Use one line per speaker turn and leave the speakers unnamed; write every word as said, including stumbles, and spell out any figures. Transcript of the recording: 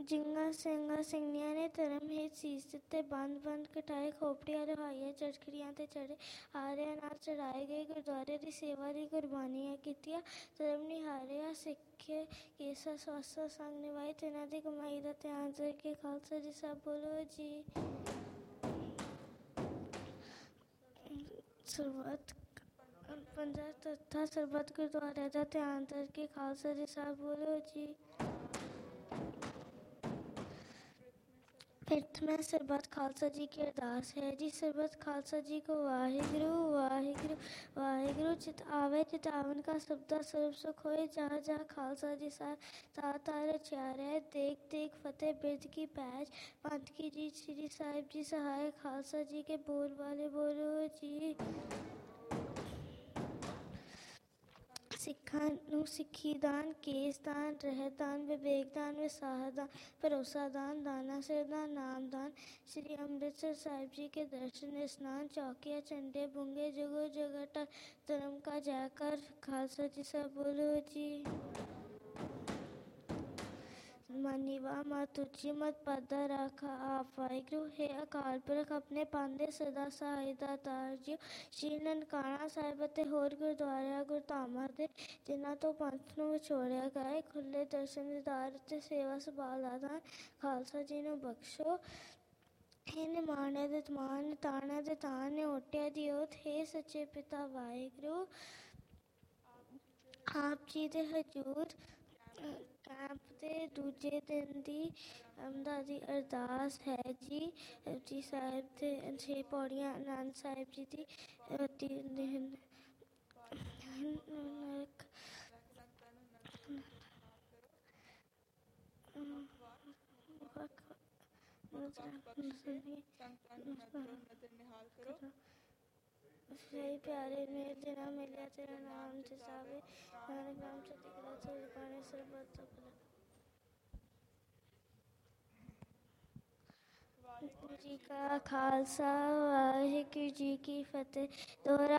ਜਿੰਗਾ ਸਿੰਘਾਂ ਸਿੰਘਣੀਆਂ ਨੇ ਧਰਮ ਹੇਠ ਸੀਸ ਦਿੱਤੇ, ਬੰਦ ਬੰਦ ਕਟਾਏ, ਖੋਪੜੀਆਂ ਲੁਹਾਈਆਂ, ਚਰਖੜੀਆਂ ਤੇ ਚੜੇ, ਹਾਰਿਆਂ ਨਾਲ ਚੜਾਏ ਗਏ, ਗੁਰਦੁਆਰੇ ਦੀ ਸੇਵਾ ਲਈ ਕੁਰਬਾਨੀਆਂ ਕੀਤੀਆਂ, ਧਰਮ ਨਿਹਾਰਿਆ, ਸਿੱਖੇ ਕੇਸਾ ਸਵਾਸਾ ਸੰਗ ਨਿਭਾਏ, ਤਿੰਨਾਂ ਦੀ ਕਮਾਈ ਦਾ ਧਿਆਨ ਕਰਕੇ ਖਾਲਸਾ ਜੀ ਸਾਹਿਬ ਬੋਲੋ ਜੀ। ਸਰਬੱਤ ਪੰਜਾਂ ਤੱਥਾਂ ਸਰਬੱਤ ਗੁਰਦੁਆਰਿਆਂ ਦਾ ਧਿਆਨ ਕਰਕੇ ਖਾਲਸਾ ਜੀ ਸਾਹਿਬ ਬੋਲੋ ਜੀ। फिर मैं सरबत खालसा जी की अरदास है जी। सरबत खालसा जी को वाहिगुरु वाहिगुरु वाहिगुरु। चित आवे चितावन का सबदा सर्व सुख होए, जहाँ जहाँ खालसा जी साहब ता तार चार है, देख देख फतेह बिरद की पैज, पंथ की जीत श्री साहिब जी सहाय, खालसा जी के बोल वाले बोलो जी। ਸਿੱਖਾਂ ਨੂੰ ਸਿੱਖੀ ਦਾਨ, ਕੇਸ ਦਾਨ, ਰਹਿਤ ਦਾਨ, ਵਿਵੇਕ ਦਾਨ, ਵਿਸਾਹ ਦਾਨ, ਭਰੋਸਾ ਦਾਨ, ਦਾਨਾ ਸਿਰ ਦਾਨ, ਨਾਮ ਦਾਨ, ਸ਼੍ਰੀ ਅੰਮ੍ਰਿਤਸਰ ਸਾਹਿਬ जी के दर्शन स्नान, चौकिया झंडे बुंगे जगो जगटा, धर्म का जयकार खालसा जी सब बोलो जी। मनीवा मत उची मत पदा राखा आप वाहिगुरु। है अकाल पुरख अपने पांदे सदा सहाय दातार जी। श्री ननकाना ਸਾਹਿਬ ਅਤੇ ਹੋਰ ਗੁਰਦੁਆਰਿਆਂ ਗੁਰਧਾਮਾਂ ਦੇ ਜਿਨ੍ਹਾਂ ਤੋਂ ਪੰਥ ਨੂੰ ਵਿਛੋੜਿਆ ਗਿਆ ਹੈ, ਖੁੱਲ੍ਹੇ ਦਰਸ਼ਨ ਦੀਦਾਰ ਅਤੇ ਸੇਵਾ ਸੰਭਾਲ ਦਾ ਦਾਨ ਖਾਲਸਾ ਜੀ ਨੂੰ ਬਖਸ਼ੋ। हे ਨਿਮਾਣਿਆਂ ਦੇ ਤਮਾਨ, ਤਾਣਿਆਂ ਦੇ ਤਾਣ, ਨਿਓਟਿਆਂ ਦੀ ਓਟ, हे ਸੱਚੇ ਪਿਤਾ ਵਾਹਿਗੁਰੂ। ਆਪ ਜੀ ਦੇ ਹਜ਼ੂਰ ਕੈਂਪ ਦੇ ਦੂਜੇ ਦਿਨ ਦੀ ਅਮਦਾ ਦੀ ਅਰਦਾਸ ਹੈ ਜੀ। ਜੀ ਸਾਹਿਬ ਦੇ ਛੇ ਪੌੜੀਆਂ ਆਨੰਦ ਸਾਹਿਬ ਜੀ ਦੀ ਤਿੰਨ ਸਹੀ ਪਿਆਰੇ ਮੇਰ ਜਿਨਾ ਮਿਲਿਆ ਤੇਰਾ ਨਾਮ ਜਸਾਵੇ, ਨਾਨਕ ਨਾਮ ਚੜ੍ਹਦੀ ਕਲਾ ਚ ਪਾਣੇ ਸਰਬੱਤ ਦਾ ਭਲਾ। ਵਾਹਿਗੁਰੂ ਜੀ ਕਾ ਖਾਲਸਾ, ਵਾਹਿਗੁਰੂ ਜੀ ਕੀ ਫਤਿਹ। ਦੋਹਰਾ